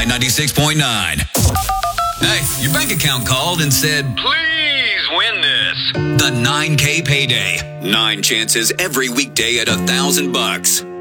96.9. Hey, your bank account called and said, "Please win this." The 9K payday. 9 chances every weekday at $1,000.